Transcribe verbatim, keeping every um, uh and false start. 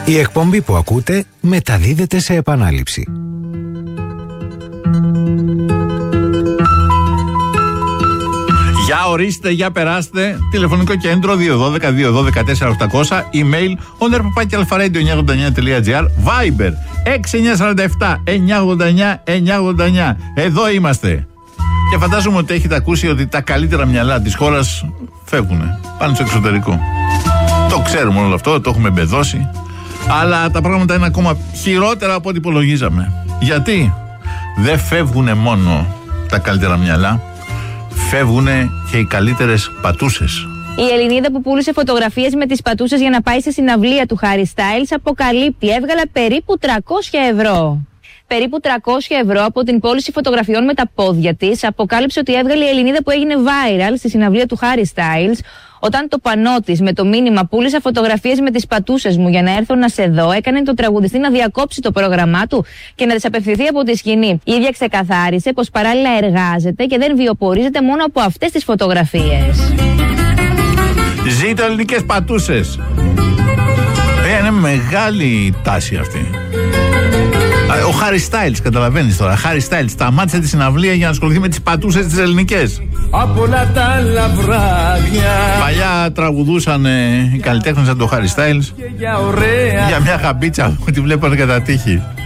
Η εκπομπή που ακούτε μεταδίδεται σε επανάληψη. Για ορίστε, για περάστε. Τηλεφωνικό κέντρο δύο ένα δύο δύο ένα δύο τέσσερα οκτακόσια. Email owner παπάκι αλφαρέντιο εννιακόσια ογδόντα εννιά τελεία τζι άρ. Viber έξι εννιά τέσσερα επτά εννιακόσια ογδόντα εννιά εννιακόσια ογδόντα εννιά. Εδώ είμαστε. Και φαντάζομαι ότι έχετε ακούσει ότι τα καλύτερα μυαλά της χώρας φεύγουν. Πάνε στο εξωτερικό. Το ξέρουμε όλο αυτό, το έχουμε μπεδώσει. Αλλά τα πράγματα είναι ακόμα χειρότερα από ό,τι υπολογίζαμε. Γιατί δεν φεύγουν μόνο τα καλύτερα μυαλά, φεύγουν και οι καλύτερες πατούσες. Η Ελληνίδα που πούλησε φωτογραφίες με τις πατούσες για να πάει σε συναυλία του Harry Styles αποκαλύπτει έβγαλε περίπου τριακόσια ευρώ. Περίπου τριακόσια ευρώ από την πώληση φωτογραφιών με τα πόδια της, αποκάλυψε ότι έβγαλε η Ελληνίδα που έγινε viral στη συναυλία του Harry Styles, όταν το πανό της με το μήνυμα «Πούλησα φωτογραφίες με τις πατούσες μου για να έρθω να σε δω», έκανε τον τραγουδιστή να διακόψει το πρόγραμμά του και να της απευθυνθεί από τη σκηνή. Η ίδια ξεκαθάρισε πως παράλληλα εργάζεται και δεν βιοπορίζεται μόνο από αυτές τις φωτογραφίες. Ζήτω ελληνικές πατούσες. Ε, είναι μεγάλη τάση αυτή. Ο Harry Styles, καταλαβαίνεις τώρα. Harry Styles σταμάτησε τη συναυλία για να ασχοληθεί με τις πατούσες τις ελληνικές. Από όλα τα άλλα βράδια. Παλιά τραγουδούσαν ε, οι καλλιτέχνες σαν το Harry Styles για, για μια χαμπίτσα που τη βλέπανε κατά τύχη.